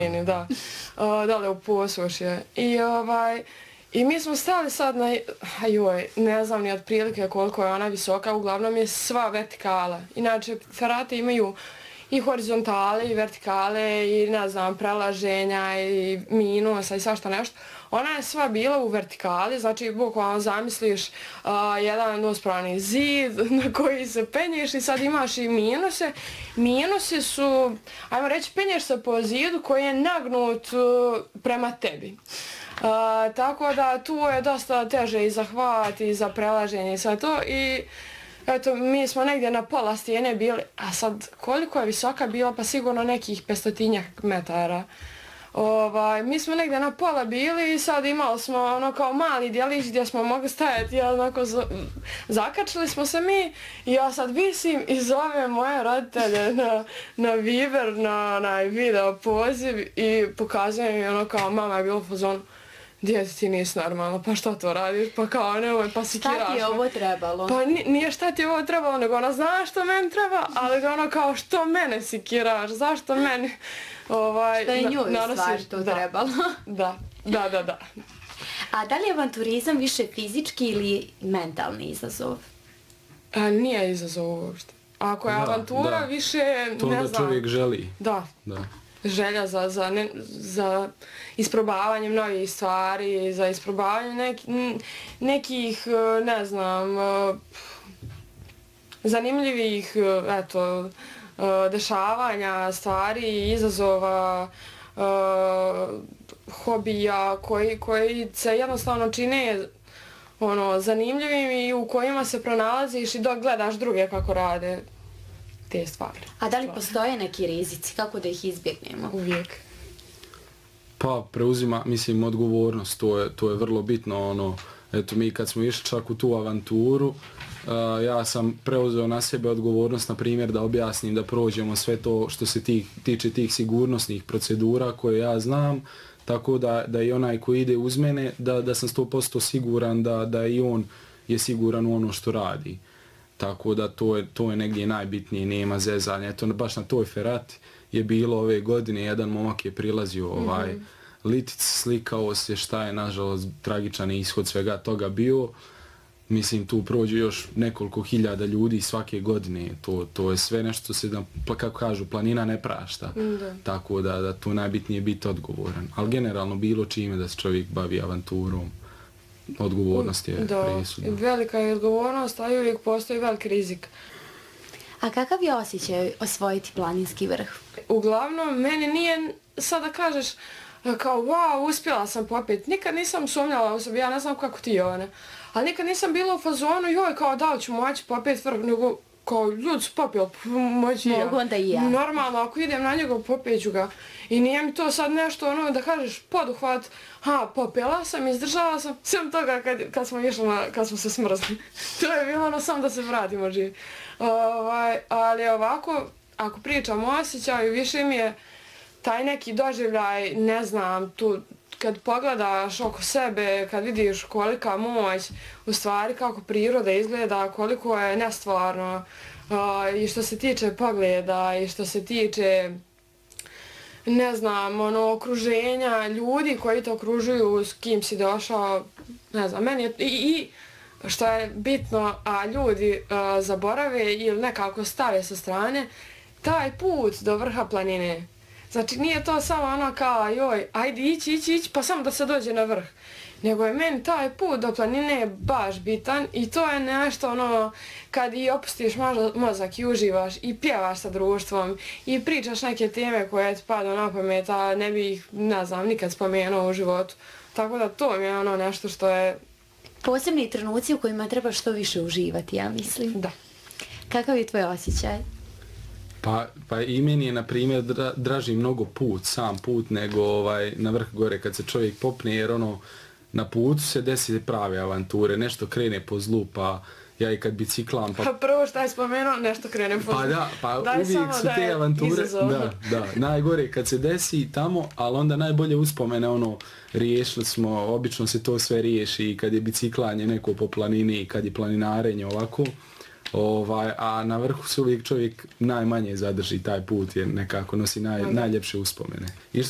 da, dole u Posušje. I mi smo stali sad na, ne znam ni otprilike koliko je ona visoka, uglavnom je sva vertikala. Inače, ferate imaju i horizontale i vertikale i ne znam, prelaženja i minusa i svašta nešto. Ona je sva bila u vertikali, znači bukvalno zamisliš jedan uspravni zid na koji se penješ i sad imaš i minuse. Minusi su, ajmo reći, penješ se po zidu koji je nagnut prema tebi. Tako da tu je dosta teže i za hvat i za prelaženje i sve to. I eto, mi smo negdje na pola stijene bili, a sad koliko je visoka bila, pa sigurno nekih 500 metara. Mi smo negdje na pola bili i sad imali smo ono kao mali djelić gdje smo mogli stajati, onako zakačili smo se mi i ja sad visim i zovem moje roditelje na Viber, na video poziv i pokazujem mi ono kao mama je bila u fazonu. Djete, ti nisi normalno, pa što to radiš, pa kao nemoj, pa sikiraš. Šta ti je ovo trebalo? Pa nije šta ti je ovo trebalo, nego ona zna što meni treba, ali ono kao što mene sikiraš, zašto meni što je njoj stvar to trebalo. Da. A da li je avanturizam više fizički ili mentalni izazov? Nije izazov uopšte. Ako je avantura više, ne znam. To da čovjek želi. Da. Želja za isprobavanjem novih stvari, za isprobavanjem nekih, ne znam, zanimljivih, eto, dešavanja, stvari, izazova, hobija koji se jednostavno čine zanimljivim i u kojima se pronalaziš i dok gledaš druge kako rade te stvari. A da li postoje neki rizici? Kako da ih izbjegnemo? Uvijek. Pa preuzima, mislim, odgovornost. To je vrlo bitno. Eto, mi kad smo išli čak u tu avanturu, ja sam preuzeo na sebe odgovornost, na primjer, da objasnim da prođemo sve to što se tiče tih sigurnosnih procedura koje ja znam, tako da i onaj koji ide uz mene, da sam 100% siguran da i on je siguran u ono što radi. Tako da to je negdje najbitnije, nema zezanja. Eto, baš na toj ferati je bilo ove godine, jedan momak je prilazio litic, slikao se šta je, nažalost, tragičan ishod svega toga bio. Mislim, tu prođe još nekoliko hiljada ljudi svake godine. To je sve nešto se, kako kažu, planina ne prašta. Tako da tu najbitnije biti odgovoran. Ali generalno bilo čime da se čovjek bavi avanturom, odgovornost je presudna. Velika je odgovornost, a uvijek postoji veliki rizik. A kakav je osjećaj osvojiti planinski vrh? Uglavnom, meni nije, sada kažeš, kao wow, uspjela sam popet. Nikad nisam sumnjala u sebi, ja ne znam kako ti je one. Ali nikad nisam bila u fazonu, joj, kao da li ću moći popet vrh, nego kao ljudi su popeli, moći ja. Mogu onda i ja. Normalno, ako idem na njega, popeću ga. I nije mi to sad nešto da kažeš poduhvat, popela sam, izdržala sam, sem toga kad smo se smrzli. To je bilo samo da se vratimo živi. Ali ovako, ako pričam o osjećaju, više mi je taj neki doživljaj, ne znam, tu kad pogledaš oko sebe, kad vidiš kolika moć, u stvari kako priroda izgleda, koliko je nestvarno, i što se tiče pogleda, i što se tiče, ne znam, okruženja, ljudi koji te okružuju, s kim si došao, ne znam, meni je, i što je bitno, a ljudi zaborave ili nekako stave sa strane, taj put do vrha planine. Znači, nije to samo ono kao, joj, ajde ići, pa samo da se dođe na vrh. Nego je meni taj put do planine baš bitan i to je nešto kad i opustiš mozak i uživaš i pjevaš sa društvom i pričaš neke teme koje ti padnu na pamet, a ne bi ih, ne znam, nikad spomenuo u životu. Tako da to mi je nešto što je... Posebni trenuci u kojima treba što više uživati, ja mislim. Da. Kakav je tvoj osjećaj? Pa i meni je, na primjer, draži mnogo sam put, nego na vrh gore kad se čovjek popne, jer na putu se desi prave avanture, nešto krene po zlu, pa ja i kad biciklam... Pa prvo šta je spomenuo, nešto krene po zlu. Pa uvijek su te avanture, da, najgore kad se desi tamo, ali onda najbolje uspomene riješili smo, obično se to sve riješi, kad je biciklanje neko po planini, kad je planinarenje ovako. A na vrhu se uvijek čovjek najmanje zadrži taj put jer nekako nosi najljepše uspomene.